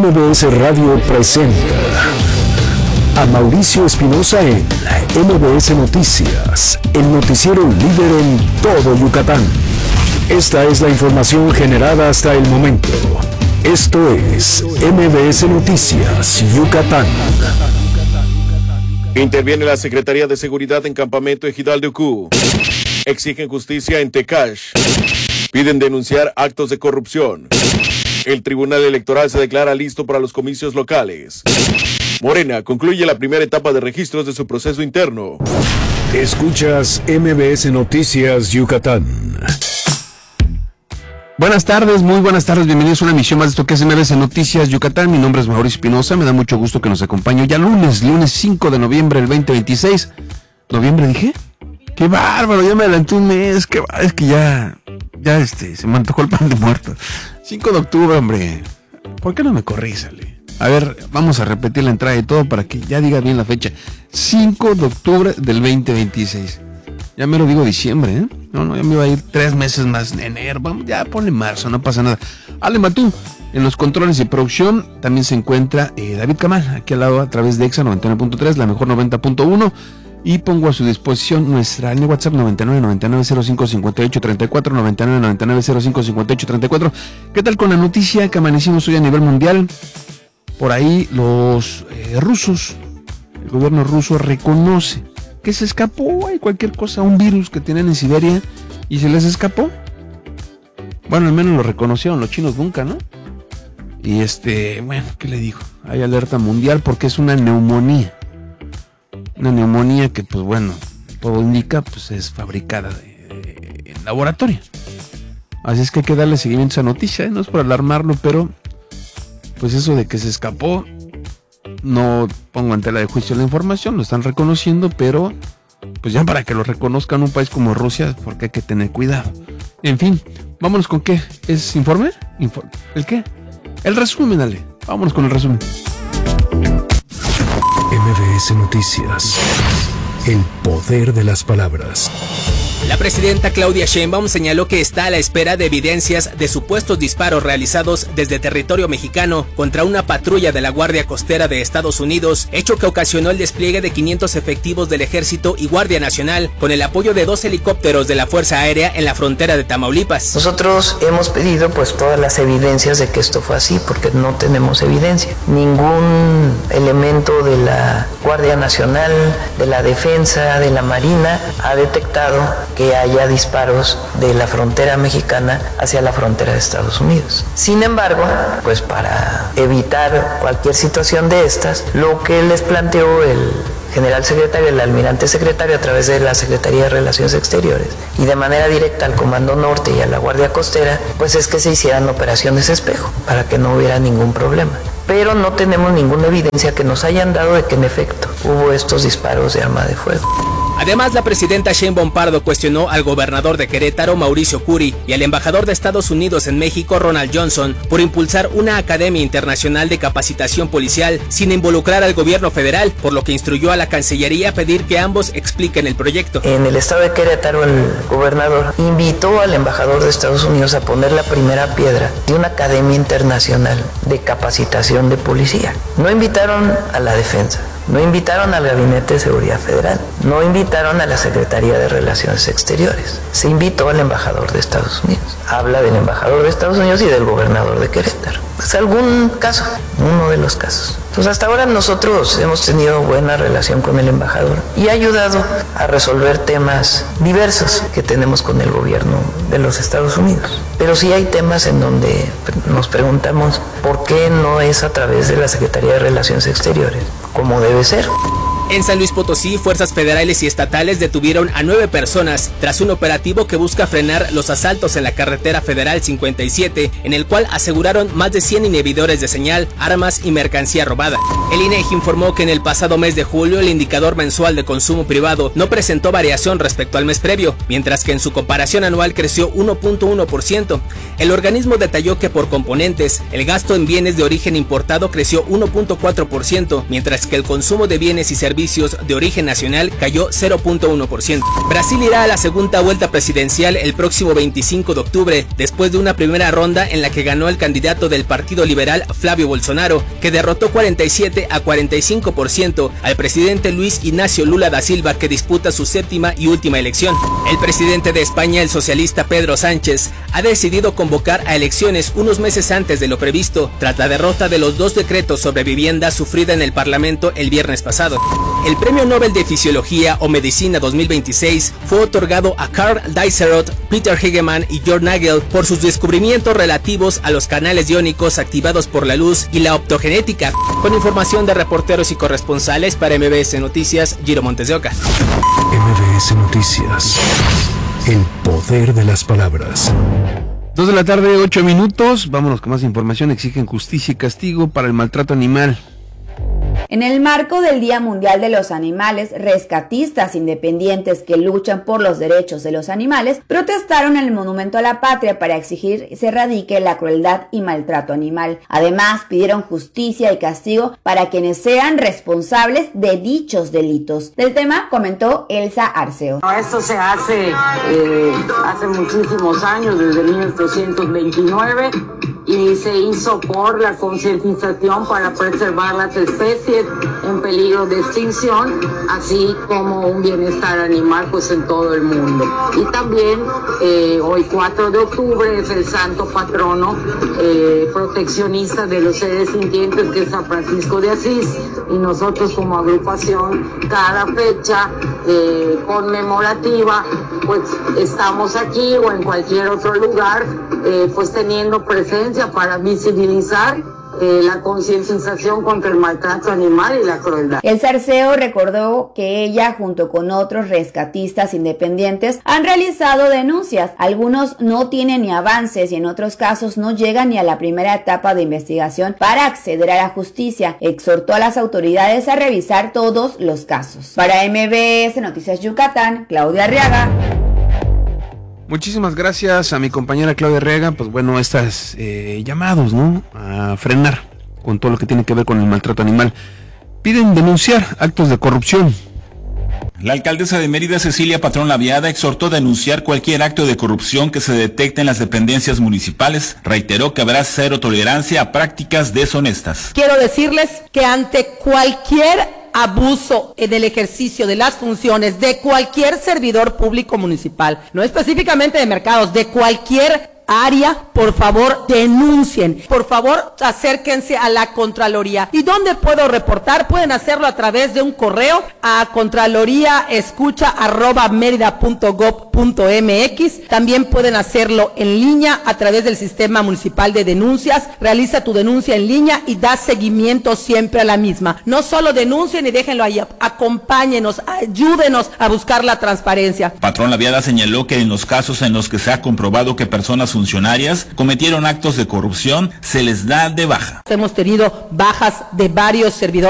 MBS Radio presenta a Mauricio Espinosa en MBS Noticias, el noticiero líder en todo Yucatán. Esta es la información generada hasta el momento. Esto es MBS Noticias Yucatán. Interviene la Secretaría de Seguridad en Campamento Ejidal de Ucú. Exigen justicia en Tecash. Piden denunciar actos de corrupción. El Tribunal Electoral se declara listo para los comicios locales. Morena concluye la primera etapa de registros de su proceso interno. Escuchas MBS Noticias Yucatán. Buenas tardes, muy buenas tardes, bienvenidos a una emisión más de esto que es MBS Noticias Yucatán. Mi nombre es Mauricio Espinosa, me da mucho gusto que nos acompañe ya lunes 5 de noviembre del 2026. ¿Noviembre dije? ¡Qué bárbaro! Ya me adelanté un mes, es que ya se me antojó el pan de muerto. 5 de octubre, hombre. ¿Por qué no me corrís, Ale? A ver, vamos a repetir la entrada y todo para que ya diga bien la fecha. 5 de octubre del 2026. Ya me lo digo diciembre, ¿eh? No, ya me iba a ir 3 meses más en enero. Vamos, ya ponle marzo, no pasa nada. Ale Matú, en los controles de producción también se encuentra David Camal, aquí al lado a través de EXA 99.3, la mejor 90.1. Y pongo a su disposición nuestra línea WhatsApp 9999055834, 9999055834. ¿Qué tal con la noticia que amanecimos hoy a nivel mundial? Por ahí los rusos, el gobierno ruso reconoce que se escapó, hay cualquier cosa, un virus que tienen en Siberia y se les escapó. Bueno, al menos lo reconocieron, los chinos nunca, ¿no? Y bueno, ¿qué le digo? Hay alerta mundial porque es una neumonía. Una neumonía que, pues bueno, todo indica, pues es fabricada en laboratorio. Así es que hay que darle seguimiento a esa noticia, ¿eh? No es por alarmarlo, pero pues eso de que se escapó, no pongo en tela de juicio la información, lo están reconociendo, pero pues ya para que lo reconozcan un país como Rusia, porque hay que tener cuidado. En fin, vámonos con ¿qué? ¿Es informe? ¿El qué? El resumen, dale. Vámonos con el resumen. MBS Noticias, el poder de las palabras. La presidenta Claudia Sheinbaum señaló que está a la espera de evidencias de supuestos disparos realizados desde territorio mexicano contra una patrulla de la Guardia Costera de Estados Unidos, hecho que ocasionó el despliegue de 500 efectivos del Ejército y Guardia Nacional, con el apoyo de 2 helicópteros de la Fuerza Aérea en la frontera de Tamaulipas. Nosotros hemos pedido pues todas las evidencias de que esto fue así, porque no tenemos evidencia. Ningún elemento de la Guardia Nacional, de la Defensa, de la Marina ha detectado que haya disparos de la frontera mexicana hacia la frontera de Estados Unidos. Sin embargo, pues para evitar cualquier situación de estas, lo que les planteó el general secretario, el almirante secretario, a través de la Secretaría de Relaciones Exteriores y de manera directa al Comando Norte y a la Guardia Costera, pues es que se hicieran operaciones espejo para que no hubiera ningún problema. Pero no tenemos ninguna evidencia que nos hayan dado de que en efecto hubo estos disparos de arma de fuego. Además, la presidenta Sheinbaum Pardo cuestionó al gobernador de Querétaro, Mauricio Curi, y al embajador de Estados Unidos en México, Ronald Johnson, por impulsar una academia internacional de capacitación policial sin involucrar al gobierno federal, por lo que instruyó a la Cancillería a pedir que ambos expliquen el proyecto. En el estado de Querétaro, el gobernador invitó al embajador de Estados Unidos a poner la primera piedra de una academia internacional de capacitación de policía. No invitaron a la defensa. No invitaron al Gabinete de Seguridad Federal, no invitaron a la Secretaría de Relaciones Exteriores, se invitó al embajador de Estados Unidos. Habla del embajador de Estados Unidos y del gobernador de Querétaro. Es algún caso, uno de los casos. Entonces hasta ahora nosotros hemos tenido buena relación con el embajador y ha ayudado a resolver temas diversos que tenemos con el gobierno de los Estados Unidos. Pero sí hay temas en donde nos preguntamos por qué no es a través de la Secretaría de Relaciones Exteriores, como debe ser. En San Luis Potosí, fuerzas federales y estatales detuvieron a 9 personas tras un operativo que busca frenar los asaltos en la carretera federal 57, en el cual aseguraron más de 100 inhibidores de señal, armas y mercancía robada. El INEGI informó que en el pasado mes de julio el indicador mensual de consumo privado no presentó variación respecto al mes previo, mientras que en su comparación anual creció 1.1%. El organismo detalló que por componentes, el gasto en bienes de origen importado creció 1.4%, mientras que el consumo de bienes y servicios juicios de origen nacional cayó 0.1%. Brasil irá a la segunda vuelta presidencial el próximo 25 de octubre, después de una primera ronda en la que ganó el candidato del Partido Liberal, Flávio Bolsonaro, que derrotó 47 a 45% al presidente Luis Ignacio Lula da Silva, que disputa su séptima y última elección. El presidente de España, el socialista Pedro Sánchez, ha decidido convocar a elecciones unos meses antes de lo previsto, tras la derrota de los 2 decretos sobre vivienda sufrida en el Parlamento el viernes pasado. El Premio Nobel de Fisiología o Medicina 2026 fue otorgado a Karl Dicerot, Peter Hegemann y Georg Nagel por sus descubrimientos relativos a los canales iónicos activados por la luz y la optogenética. Con información de reporteros y corresponsales para MBS Noticias, Giro Montes de Oca. MBS Noticias. El poder de las palabras. 2 de la tarde, 8 minutos. Vámonos con más información. Exigen justicia y castigo para el maltrato animal. En el marco del Día Mundial de los Animales, rescatistas independientes que luchan por los derechos de los animales protestaron en el Monumento a la Patria para exigir se erradique la crueldad y maltrato animal. Además, pidieron justicia y castigo para quienes sean responsables de dichos delitos. Del tema comentó Elsa Arceo. Esto se hace muchísimos años, desde 1929, y se hizo por la concientización para preservar las especies en peligro de extinción, así como un bienestar animal pues en todo el mundo. Y también hoy 4 de octubre es el santo patrono proteccionista de los seres sintientes, que es San Francisco de Asís, y nosotros como agrupación cada fecha conmemorativa pues estamos aquí o en cualquier otro lugar pues teniendo presencia para visibilizar la concienciación contra el maltrato animal y la crueldad. El Zarceo recordó que ella, junto con otros rescatistas independientes, han realizado denuncias. Algunos no tienen ni avances y en otros casos no llegan ni a la primera etapa de investigación para acceder a la justicia. Exhortó a las autoridades a revisar todos los casos. Para MBS Noticias Yucatán, Claudia Arriaga. Muchísimas gracias a mi compañera Claudia Arriaga. Pues bueno, estas llamados, ¿no?, a frenar con todo lo que tiene que ver con el maltrato animal. Piden denunciar actos de corrupción. La alcaldesa de Mérida, Cecilia Patrón Laviada, exhortó a denunciar cualquier acto de corrupción que se detecte en las dependencias municipales. Reiteró que habrá cero tolerancia a prácticas deshonestas. Quiero decirles que ante cualquier abuso en el ejercicio de las funciones de cualquier servidor público municipal, no específicamente de mercados, de cualquier área, por favor denuncien, por favor acérquense a la Contraloría. ¿Y dónde puedo reportar? Pueden hacerlo a través de un correo a contraloriaescucha@merida.gov.mx. También pueden hacerlo en línea a través del Sistema Municipal de Denuncias. Realiza tu denuncia en línea y da seguimiento siempre a la misma. No solo denuncien y déjenlo ahí, acompáñenos, ayúdenos a buscar la transparencia. Patrón Laviada señaló que en los casos en los que se ha comprobado que personas funcionarias cometieron actos de corrupción, se les da de baja. Hemos tenido bajas de varios servidores